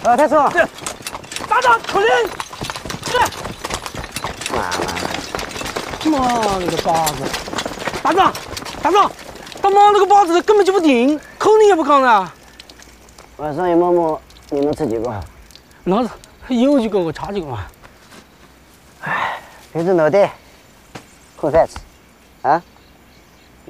太叔， 大长口令，妈了个巴子！大长，他妈了个巴子根本就不顶，口令也不吭的。 晚上有馍馍，你们吃几个？ 老子有几个我差几个嘛。 哎，别着脑袋，混饭吃，啊？